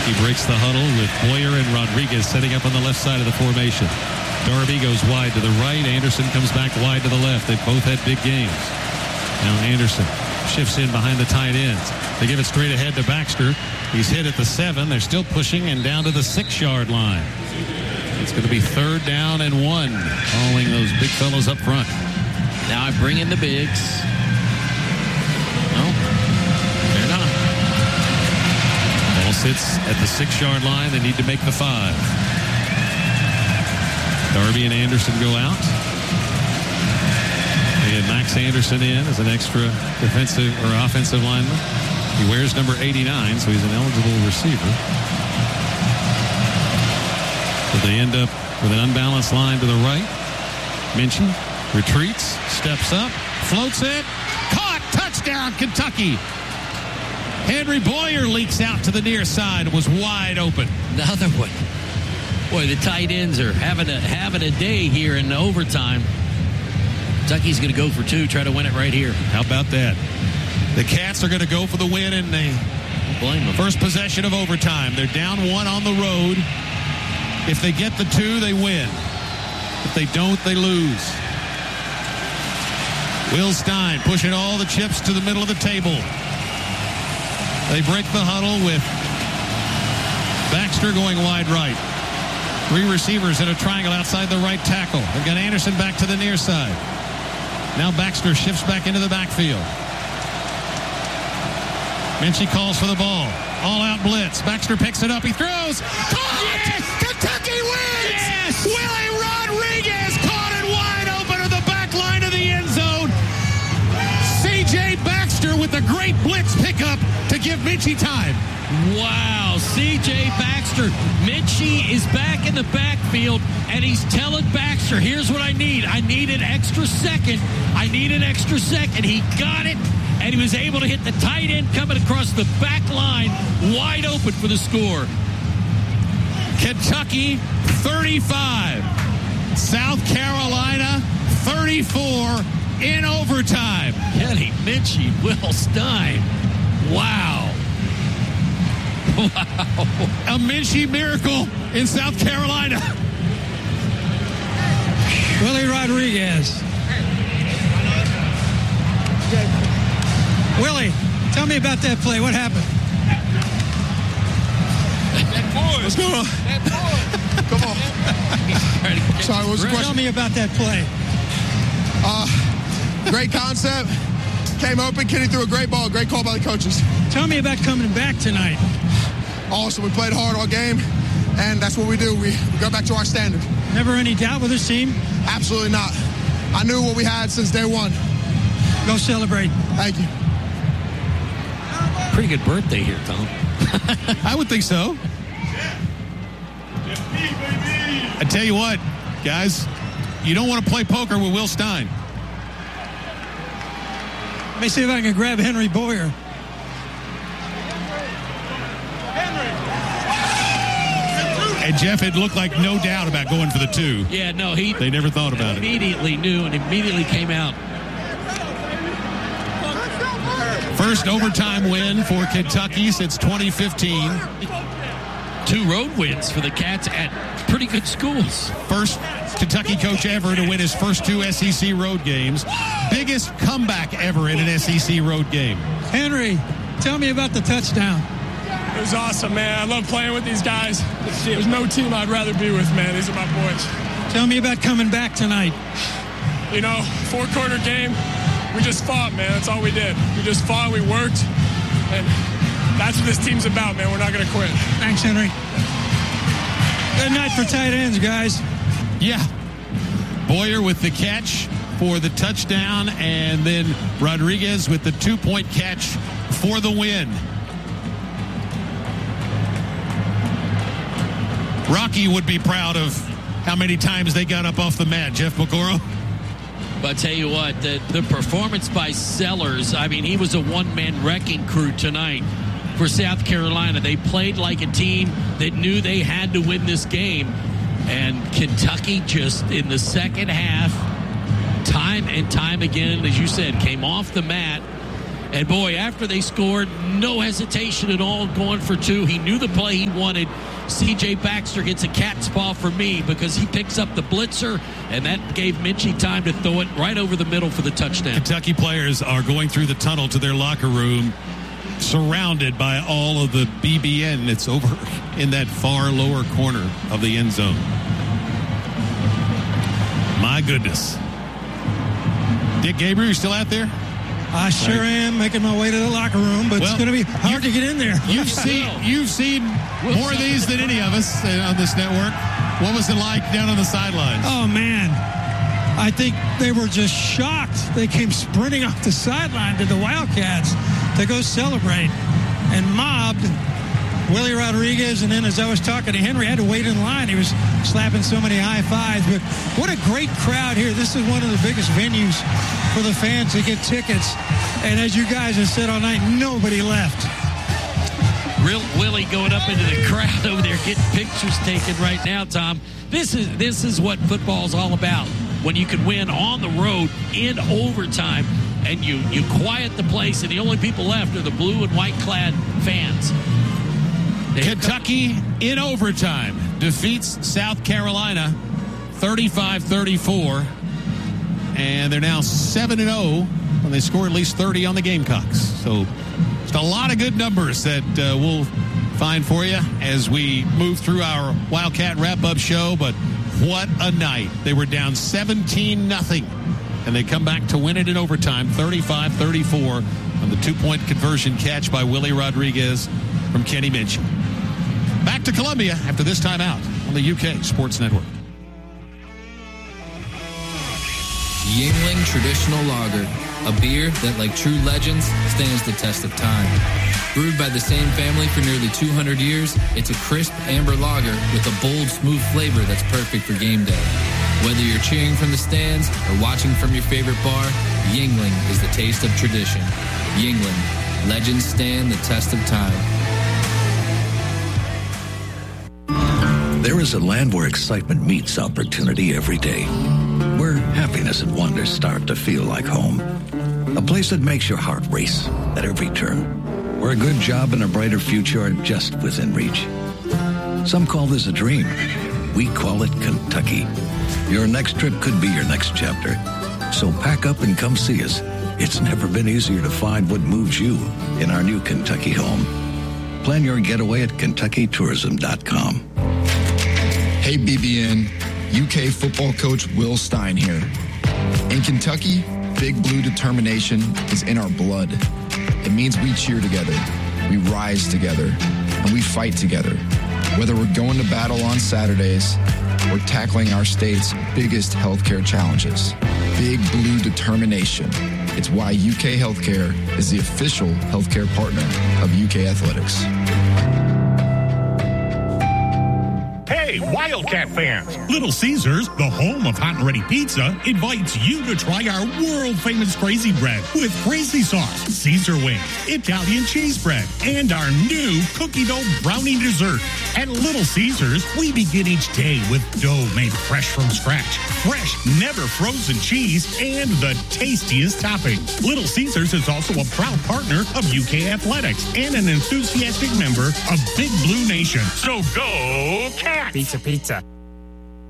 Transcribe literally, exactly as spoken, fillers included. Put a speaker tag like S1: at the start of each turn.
S1: He breaks the huddle with Boyer and Rodriguez setting up on the left side of the formation. Darby goes wide to the right. Anderson comes back wide to the left. They both had big games. Now Anderson shifts in behind the tight ends. They give it straight ahead to Baxter. He's hit at the seven. They're still pushing and down to the six-yard line. It's going to be third down and one, following those big fellows up front.
S2: Now I bring in the bigs. No, they're not.
S1: Ball sits at the six-yard line. They need to make the five. Darby and Anderson go out. They had Max Anderson in as an extra defensive or offensive lineman. He wears number eighty-nine, so he's an eligible receiver. But they end up with an unbalanced line to the right. Minchie retreats, steps up, floats it, caught, touchdown, Kentucky. Henry Boyer leaks out to the near side, was wide open.
S2: Another one. Boy, the tight ends are having a having a day here in overtime. Kentucky's going to go for two, try to win it right here.
S1: How about that? The Cats are going to go for the win in the
S2: Blame them.
S1: first possession of overtime. They're down one on the road. If they get the two, they win. If they don't, they lose. Will Stein pushing all the chips to the middle of the table. They break the huddle with Baxter going wide right. Three receivers in a triangle outside the right tackle. They've got Anderson back to the near side. Now Baxter shifts back into the backfield. Minchie calls for the ball. All-out blitz. Baxter picks it up. He throws. Caught! Yes! Kentucky wins!
S2: Yes!
S1: Willie Rodriguez caught it wide open at the back line of the end zone. C J Baxter with a great blitz pickup to give Minchie time.
S2: Wow, C J Baxter. Minchie is back in the backfield, and he's telling Baxter, here's what I need. I need an extra second. I need an extra second. He got it, and he was able to hit the tight end coming across the back line, wide open for the score.
S1: Kentucky, thirty-five. South Carolina, thirty-four in overtime.
S2: Kenny Minchie, Will Stein. Wow. Wow.
S1: A Minchie miracle in South Carolina.
S3: Willie Rodriguez. Willie, tell me about that play. What happened?
S4: What's going on? Come on. Sorry, what's the question?
S3: Tell me about that play.
S4: Uh, great concept. Came open. Kenny threw a great ball. Great call by the coaches.
S3: Tell me about coming back tonight.
S4: Awesome. We played hard all game, and that's what we do. We, we go back to our standard.
S3: Never any doubt with this team?
S4: Absolutely not. I knew what we had since day one.
S3: Go celebrate.
S4: Thank you.
S2: Pretty good birthday here, Tom.
S1: I would think so. I tell you what, guys, you don't want to play poker with Will Stein.
S3: Let me see if I can grab Henry Boyer.
S1: And Jeff, it looked like no doubt about going for the two.
S2: Yeah, no, he...
S1: They never thought about it.
S2: Immediately knew and immediately came out.
S1: First overtime win for Kentucky since twenty fifteen.
S2: Two road wins for the Cats at pretty good schools.
S1: First Kentucky coach ever to win his first two S E C road games. Biggest comeback ever in an S E C road game.
S3: Henry, tell me about the touchdown.
S5: It was awesome, man. I love playing with these guys. There's no team I'd rather be with, man. These are my boys.
S3: Tell me about coming back tonight.
S5: You know, four-quarter game, we just fought, man. That's all we did. We just fought, we worked, and that's what this team's about, man. We're not going to quit.
S3: Thanks, Henry. Good night for tight ends, guys.
S1: Yeah. Boyer with the catch for the touchdown, and then Rodriguez with the two-point catch for the win. Rocky would be proud of how many times they got up off the mat. Jeff Bocoro?
S2: But I tell you what, the, the performance by Sellers, I mean, he was a one-man wrecking crew tonight for South Carolina. They played like a team that knew they had to win this game. And Kentucky just, in the second half, time and time again, as you said, came off the mat And, boy, after they scored, no hesitation at all going for two. He knew the play he wanted. C J Baxter gets a cat's paw for me because he picks up the blitzer, and that gave Minchie time to throw it right over the middle for the touchdown.
S1: Kentucky players are going through the tunnel to their locker room, surrounded by all of the B B N that's over in that far lower corner of the end zone. My goodness. Dick Gabriel, you still out there?
S3: I sure right. am making my way to the locker room, but well, it's going to be hard to get in there.
S1: You've seen you've seen more of these than any of us on this network. What was it like down on the sidelines?
S3: Oh, man. I think they were just shocked. They came sprinting off the sideline to the Wildcats to go celebrate and mobbed Willie Rodriguez. And then as I was talking to Henry, I had to wait in line. He was slapping so many high fives. But what a great crowd here. This is one of the biggest venues for the fans to get tickets. And as you guys have said all night, nobody left.
S2: Real Willie going up into the crowd over there getting pictures taken right now, Tom. This is this is what football's all about. When you can win on the road in overtime and you, you quiet the place and the only people left are the blue and white clad fans.
S1: Kentucky in overtime defeats South Carolina thirty-five thirty-four, and they're now seven and oh when they score at least thirty on the Gamecocks. So just a lot of good numbers that uh, we'll find for you as we move through our Wildcat wrap-up show. But what a night. They were down seventeen nothing, and they come back to win it in overtime thirty-five thirty-four on the two-point conversion catch by Willie Rodriguez from Kenny Minchie. Back to Columbia after this timeout on the U K Sports Network.
S6: Yuengling Traditional Lager, a beer that, like true legends, stands the test of time. Brewed by the same family for nearly two hundred years, it's a crisp amber lager with a bold, smooth flavor that's perfect for game day. Whether you're cheering from the stands or watching from your favorite bar, Yuengling is the taste of tradition. Yuengling, legends stand the test of time.
S7: There is a land where excitement meets opportunity every day, where happiness and wonder start to feel like home. A place that makes your heart race at every turn, where a good job and a brighter future are just within reach. Some call this a dream. We call it Kentucky. Your next trip could be your next chapter. So pack up and come see us. It's never been easier to find what moves you in our new Kentucky home. Plan your getaway at Kentucky Tourism dot com.
S8: Hey, B B N, U K football coach Will Stein here. In Kentucky, Big Blue determination is in our blood. It means we cheer together, we rise together, and we fight together. Whether we're going to battle on Saturdays or tackling our state's biggest healthcare challenges. Big Blue determination. It's why U K Healthcare is the official healthcare partner of U K Athletics.
S9: Hey, Wildcat fans! Little Caesars, the home of hot and ready pizza, invites you to try our world-famous Crazy Bread with crazy sauce, Caesar wings, Italian cheese bread, and our new cookie dough brownie dessert. At Little Caesars, we begin each day with dough made fresh from scratch, fresh, never frozen cheese, and the tastiest toppings. Little Caesars is also a proud partner of U K Athletics and an enthusiastic member of Big Blue Nation. So go, Cats!
S10: Pizza, pizza.